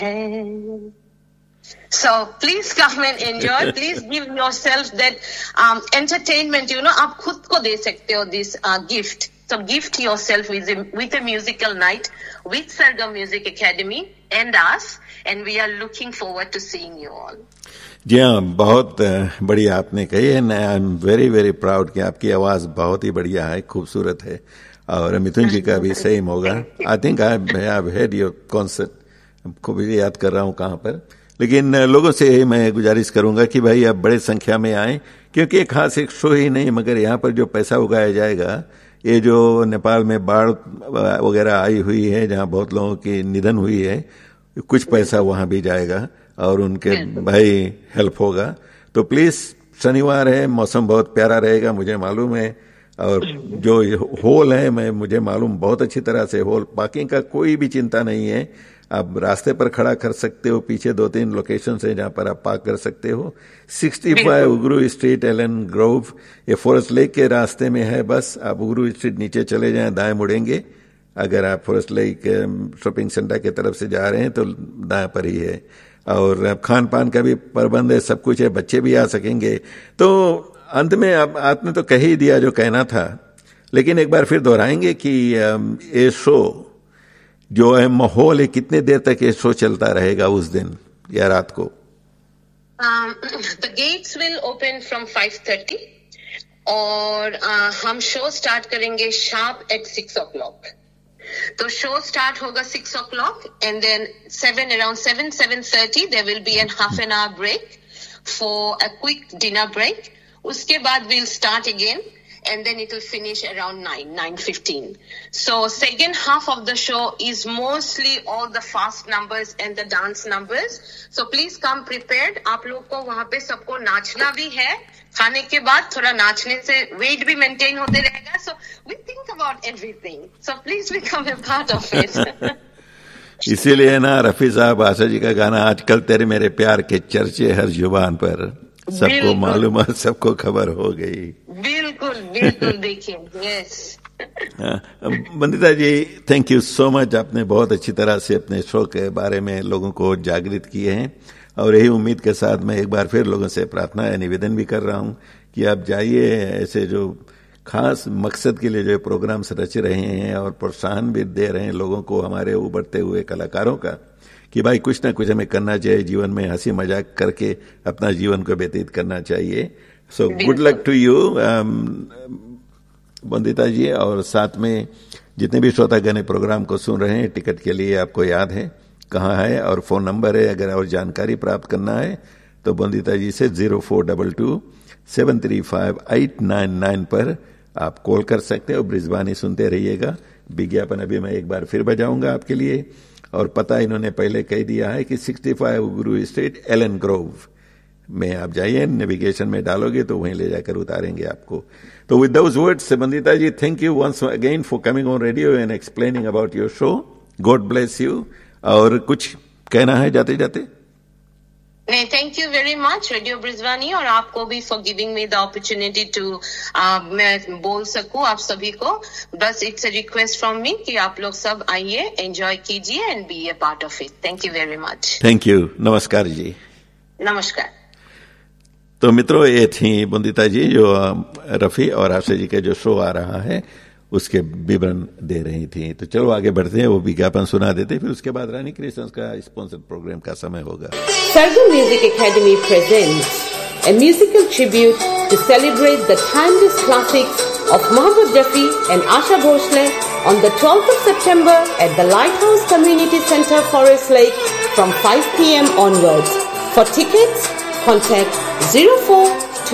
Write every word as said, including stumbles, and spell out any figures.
So please come and enjoy. Please give yourself that um, entertainment. You know, आप खुद को दे सकते हो this uh, gift. So gift yourself with a, with a musical night with Sargam Music Academy and us, and we are looking forward to seeing you all. जी हाँ, बहुत बढ़िया आपने कही है. I am very very proud कि आपकी आवाज बहुत ही बढ़िया है, खूबसूरत है, और मिथुन जी का भी सेम होगा. I think I have हेard your concert. आपको भी याद कर रहा हूँ कहाँ पर. लेकिन लोगों से मैं गुजारिश करूंगा कि भाई आप बड़े संख्या में आएं, क्योंकि एक खास एक शो ही नहीं, मगर यहाँ पर जो पैसा उगाया जाएगा, ये जो नेपाल में बाढ़ वगैरह आई हुई है, जहाँ बहुत लोगों की निधन हुई है, कुछ पैसा वहाँ भी जाएगा और उनके भाई हेल्प होगा. तो प्लीज, शनिवार है, मौसम बहुत प्यारा रहेगा, मुझे मालूम है, और जो हॉल है, मैं मुझे मालूम बहुत अच्छी तरह से हॉल, पार्किंग का कोई भी चिंता नहीं है. आप रास्ते पर खड़ा कर सकते हो, पीछे दो तीन लोकेशन है जहां पर आप पार्क कर सकते हो. Sixty five उगरू street, Elon Grove, ये फॉरेस्ट लेक के रास्ते में है. बस आप उगरू स्ट्रीट नीचे चले जाएं, दाएं मुड़ेंगे. अगर आप फॉरेस्ट लेक शॉपिंग सेंटर की तरफ से जा रहे हैं तो दाएं पर ही है. और खान पान का भी प्रबंध है, सब कुछ है, बच्चे भी आ सकेंगे. तो अंत में आप, आपने तो कह ही दिया जो कहना था, लेकिन एक बार फिर दोहराएंगे कि ये शो जो है, माहौल है, कितने देर तक ये शो चलता रहेगा उस दिन या रात को? The gates will open from five thirty और uh, हम शो स्टार्ट करेंगे शार्प एट सिक्स ओ क्लॉक. तो शो स्टार्ट होगा six O clock and then seven around seven seven thirty there will be N half an hour break for a quick dinner break. उसके बाद will start again and then it will finish around nine, nine fifteen. So second half of the show is mostly all the fast numbers and the dance numbers. So please come prepared. आप लोग को वहाँ पे सबको नाचना भी है. खाने के बाद थोड़ा नाचने से weight भी maintain होते रहेगा. So we think about everything. So please become a part of it. इसीलिए ना रफी साहब, आशा जी का गाना आजकल तेरे मेरे प्यार के चर्चे हर जुबान पर, सबको मालूम है, सबको खबर हो गई. बिल्कुल बिल्कुल. देखिए, yes. Bandita ji, thank you so much. आपने बहुत अच्छी तरह से अपने शो के बारे में लोगों को जागृत किए हैं, और यही उम्मीद के साथ मैं एक बार फिर लोगों से प्रार्थना या निवेदन भी कर रहा हूं कि आप जाइए, ऐसे जो खास मकसद के लिए जो प्रोग्राम्स रच रहे हैं और प्रोत्साहन भी दे रहे हैं लोगों को, हमारे उभरते हुए कलाकारों का, कि भाई कुछ ना कुछ हमें करना चाहिए जीवन में, हंसी मजाक करके अपना जीवन को व्यतीत करना चाहिए. So good luck to you Bandita जी. और साथ में जितने भी श्रोतागण प्रोग्राम को सुन रहे हैं, टिकट के लिए आपको याद है कहाँ है और फोन नंबर है. अगर और जानकारी प्राप्त करना है तो बंदिता जी से zero four double two seven three five eight nine nine पर आप कॉल कर सकते हो. ब्रिजबानी सुनते रहिएगा. विज्ञापन अभी मैं एक बार फिर बजाऊंगा आपके लिए, और पता इन्होंने पहले कह दिया है कि सिक्सटी फाइव गुरु स्ट्रीट, एलन ग्रोव में आप जाइए. नेविगेशन में डालोगे तो वहीं ले जाकर उतारेंगे आपको. तो with those words, Bandita ji, thank you once again for coming on radio and explaining about your show. God bless you. और कुछ कहना है जाते जाते? नहीं, thank you very much radio ब्रिजवानी, और आपको भी for giving me the opportunity to मैं बोल सकूं आप सभी को. बस it's a request from me कि आप लोग सब आइए, एंजॉय कीजिए and B A part of it. Thank you very much. Thank you. नमस्कार जी. नमस्कार. तो मित्रों, ये थी बंदिता जी जो रफी और आशा जी के जो शो आ रहा है उसके विवरण दे रही थी. तो चलो आगे बढ़ते हैं, वो विज्ञापन सुना देते, फिर उसके बाद रानी क्रिएशंस का स्पॉन्सर प्रोग्राम का समय होगा. Sargam Music Academy presents a musical tribute to celebrate the timeless classics of Mohammed Rafi and Asha Bhosle on the twelfth of September at the Lighthouse Community Center, Forest Lake from five p.m. onwards. For tickets, contact zero four